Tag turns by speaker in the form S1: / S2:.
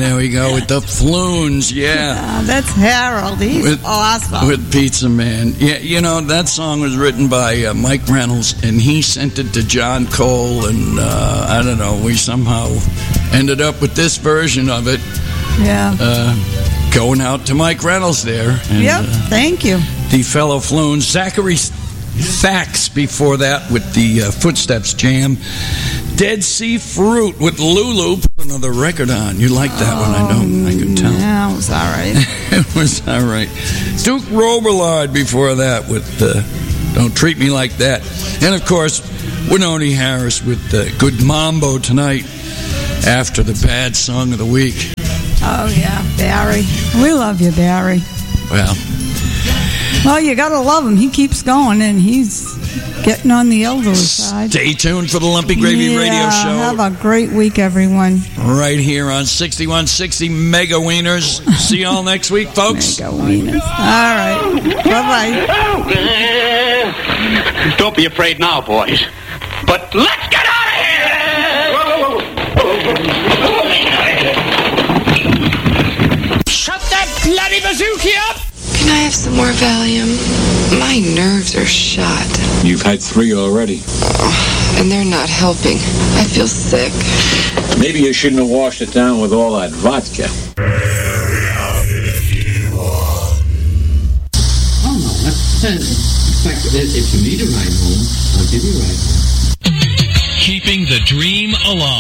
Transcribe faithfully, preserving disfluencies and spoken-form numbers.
S1: there we go with the Floons. Yeah,
S2: uh, that's Harold. He's
S1: with,
S2: awesome.
S1: With Pizza Man. Yeah, you know, that song was written by uh, Mike Reynolds, and he sent it to John Cole, and uh, I don't know, we somehow ended up with this version of it.
S2: Yeah.
S1: Uh, going out to Mike Reynolds there. And,
S2: yep,
S1: uh,
S2: thank you.
S1: The fellow Floons. Zachary Thax before that with the uh, Footsteps Jam. Dead Sea Fruit with Lulu. Put another record on. You like that
S2: oh,
S1: one, I know. I could tell.
S2: Yeah, it was all right.
S1: It was all right. Duke Robillard before that with uh, Don't Treat Me Like That. And, of course, Wynonie Harris with uh, Good Mambo tonight after the bad song of the week.
S2: Oh, yeah, Barry. We love you, Barry.
S1: Well.
S2: Well, you got to love him. He keeps going, and he's getting on the elderly side.
S1: Stay tuned for the Lumpy Gravy
S2: yeah,
S1: Radio Show.
S2: Have a great week, everyone.
S1: Right here on sixty-one sixty Mega Wieners. See y'all next week, folks.
S2: Mega Wieners. All right. Bye-bye.
S3: Don't be afraid now, boys. But let's get out of here!
S4: Shut that bloody bazooki up!
S5: Can I have some more Valium? My nerves are shot.
S6: You've had three already.
S5: Oh, and they're not helping. I feel sick.
S6: Maybe you shouldn't have washed it down with all that vodka.
S7: Oh, no. That's, in fact, if you need a ride home, I'll give you a ride home.
S8: Keeping the dream alive.